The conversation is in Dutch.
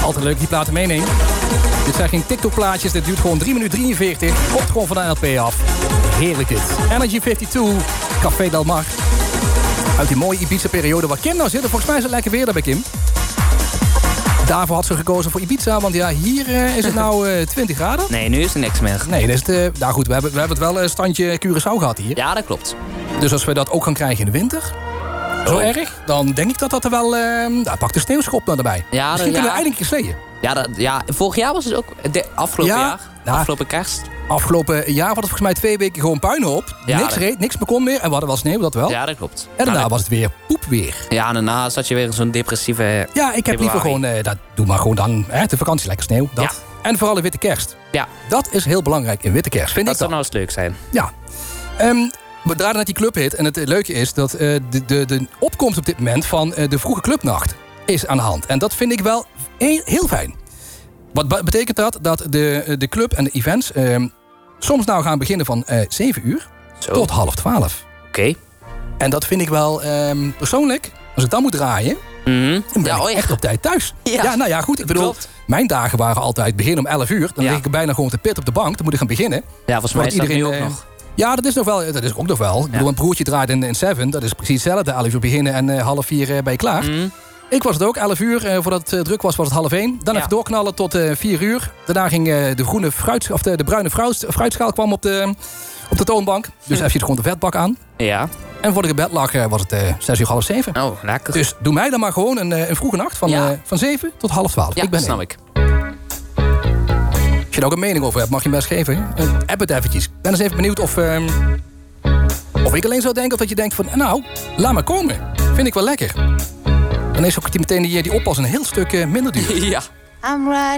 Altijd leuk die platen meenemen. Dit zijn geen TikTok-plaatjes, dit duurt gewoon 3 minuten 43. Komt gewoon van de LP af. Heerlijk dit. Energy 52, Café Del Mar. Uit die mooie Ibiza-periode waar Kim nou zit. Volgens mij is het lekker weer daar bij Kim. Daarvoor had ze gekozen voor Ibiza, want ja, hier is het nou 20 graden. Nee, nu is er niks meer. Nee, dat is het, nou goed, we hebben het wel een standje Curaçao gehad hier. Ja, dat klopt. Dus als we dat ook gaan krijgen in de winter, zo erg, dan denk ik dat er wel... daar pakt de sneeuwschop naar erbij. Ja, misschien kunnen we eindelijk een keer sleeën. Ja, vorig jaar was het ook... Afgelopen jaar? Afgelopen kerst? Afgelopen jaar was het volgens mij 2 weken gewoon puinhoop. Ja, niks reed, niks begon meer. En we hadden wel sneeuw, dat wel. Ja, dat klopt. En daarna was het weer poepweer. Ja, en daarna zat je weer in zo'n depressieve... Ja, ik heb liever gewoon... doe maar gewoon dan de vakantie lekker sneeuw. Dat. Ja. En vooral de witte kerst. Ja. Dat is heel belangrijk in witte kerst, vind ik. Dat zou nou eens leuk zijn. Ja. We draaien net die clubhit. En het leuke is dat de opkomst op dit moment van de vroege clubnacht is aan de hand. En dat vind ik wel heel fijn. Wat betekent dat? Dat de club en de events soms nou gaan beginnen van 7 uur tot 11:30. Oké. En dat vind ik wel persoonlijk, als ik dan moet draaien, dan ben ik echt op tijd thuis. Ja, nou ja, goed. Ik bedoel, mijn dagen waren altijd beginnen om 11 uur. Dan lig ik bijna gewoon te pit op de bank. Dan moet ik gaan beginnen. Ja, volgens mij is dat nu ook nog. Ja, dat is ook nog wel. Ik bedoel, een broertje draait in 7. Dat is precies hetzelfde. 11 uur beginnen en 3:30 ben je klaar. Ik was het ook, 11 uur. Voordat het druk was het 12:30. Dan even doorknallen tot 4 uur. Daarna ging de bruine fruitschaal kwam op de toonbank. Dus heb je gewoon de vetbak aan. Ja. En voordat ik in bed lag was het 6 uur, 6:30. Oh, lekker. Dus doe mij dan maar gewoon een vroege nacht van 7 tot 11:30. Ja, ik ben snap ik. Als je er ook een mening over hebt, mag je hem best geven. App het eventjes. Ik ben eens even benieuwd of ik alleen zou denken... of dat je denkt van, nou, laat maar komen. Vind ik wel lekker. Dan is ook meteen die oppas een heel stuk minder duur. Ja.